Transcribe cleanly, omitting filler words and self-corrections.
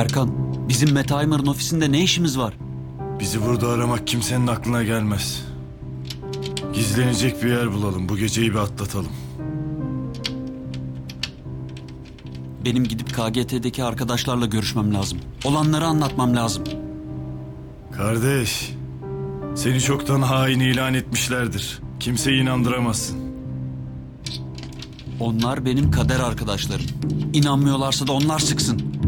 Erkan, bizim Metheimer'ın ofisinde ne işimiz var? Bizi burada aramak kimsenin aklına gelmez. Gizlenecek bir yer bulalım. Bu geceyi bir atlatalım. Benim gidip KGT'deki arkadaşlarla görüşmem lazım. Olanları anlatmam lazım. Kardeş, seni çoktan hain ilan etmişlerdir. Kimseyi inandıramazsın. Onlar benim kader arkadaşlarım. İnanmıyorlarsa da onlar sıksın.